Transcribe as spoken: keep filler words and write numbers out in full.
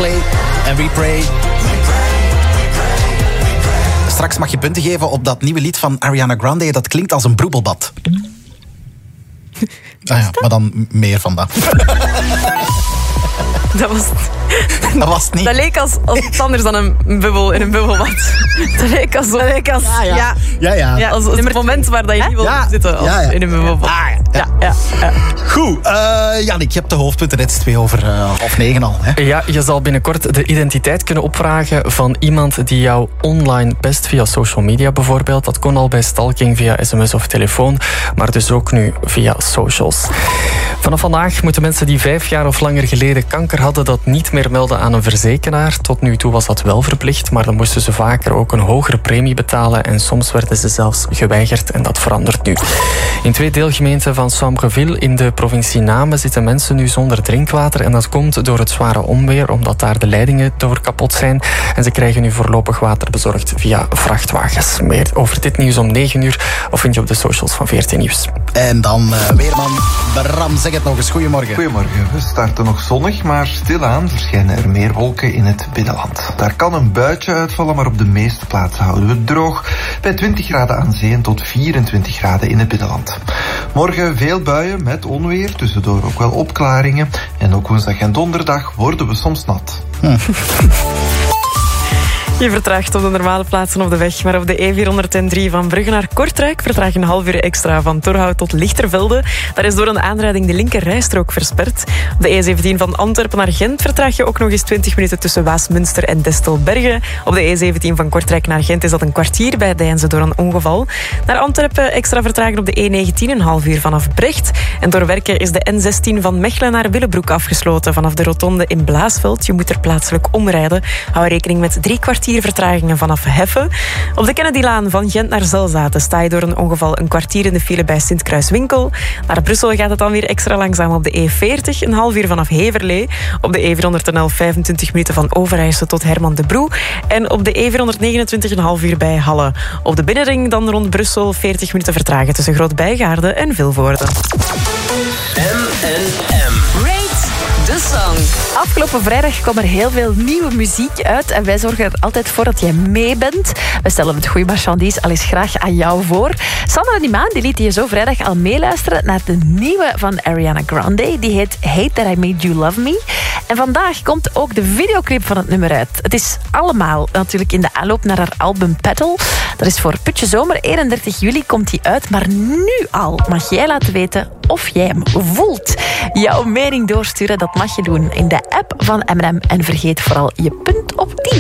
Play en We Pray. Straks mag je punten geven op dat nieuwe lied van Ariana Grande. Dat klinkt als een broebelbad. Ah ja, maar dan meer van dat. Dat was het. Dat was het niet. Dat leek als, als iets anders dan een bubbel in een bubbelbad. Dat leek als... Dat leek als ja, ja. Ja, ja, ja. ja, als, als het moment waar dat je niet wil ja. zitten als ja, ja. in een bubbelbad. Ah, ja. Ja, ja, ja. Goed, uh, Jannik, je hebt de hoofdpunten. Dit is twee over uh, half negen al. Hè? Ja, je zal binnenkort de identiteit kunnen opvragen van iemand die jou online pest via social media bijvoorbeeld. Dat kon al bij stalking via sms of telefoon, maar dus ook nu via socials. Vanaf vandaag moeten mensen die vijf jaar of langer geleden kanker hadden dat niet meer melden aan een verzekeraar. Tot nu toe was dat wel verplicht, maar dan moesten ze vaker ook een hogere premie betalen en soms werden ze zelfs geweigerd en dat verandert nu. In twee deelgemeenten van Sambreville in de provincie Namen zitten mensen nu zonder drinkwater en dat komt door het zware onweer, omdat daar de leidingen door kapot zijn en ze krijgen nu voorlopig water bezorgd via vrachtwagens. Meer over dit nieuws om negen uur of vind je op de socials van veertien Nieuws. En dan uh, Weerman Bram, zeg het nog eens. Goedemorgen. Goedemorgen. We starten nog zonnig, maar stilaan verschijnen er meer wolken in het binnenland. Daar kan een buitje uitvallen, maar op de meeste plaatsen houden we het droog. Bij twintig graden aan zee en tot vierentwintig graden in het binnenland. Morgen veel buien met onweer, tussendoor ook wel opklaringen. En ook woensdag en donderdag worden we soms nat. Hm. Je vertraagt op de normale plaatsen op de weg, maar op de E vierhonderddrie van Brugge naar Kortrijk vertraag je een half uur extra van Torhout tot Lichtervelde. Daar is door een aanrijding de linker rijstrook versperd. Op de E zeventien van Antwerpen naar Gent vertraag je ook nog eens twintig minuten tussen Waasmunster en Destelbergen. Op de E zeventien van Kortrijk naar Gent is dat een kwartier bij Deinze door een ongeval. Naar Antwerpen extra vertragen op de E negentien een half uur vanaf Brecht. En door werken is de N zestien van Mechelen naar Willebroek afgesloten vanaf de rotonde in Blaasveld. Je moet er plaatselijk omrijden. Hou rekening met drie kwartier vertragingen vanaf Heffen. Op de Kennedylaan van Gent naar Zelzaten sta je door een ongeval een kwartier in de file bij Sint-Kruiswinkel. Naar Brussel gaat het dan weer extra langzaam op de E veertig, een half uur vanaf Heverlee. Op de E vierhonderdelf vijfentwintig minuten van Overijssel tot Herman de Broe. En op de E vierhonderdnegenentwintig een half uur bij Halle. Op de binnenring dan rond Brussel veertig minuten vertragen tussen Groot-Bijgaarde en Vilvoorde. M en M. De song. Afgelopen vrijdag kwam er heel veel nieuwe muziek uit en wij zorgen er altijd voor dat jij mee bent. We stellen het goede marchandise al eens graag aan jou voor. Sandra Niemaan die liet je zo vrijdag al meeluisteren naar de nieuwe van Ariana Grande. Die heet Hate That I Made You Love Me. En vandaag komt ook de videoclip van het nummer uit. Het is allemaal natuurlijk in de aanloop naar haar album Petal. Dat is voor Putje Zomer. eenendertig juli komt die uit. Maar nu al mag jij laten weten of jij hem voelt. Jouw mening doorsturen, dat mag je doen in de app van M en M. En vergeet vooral je punt op tien.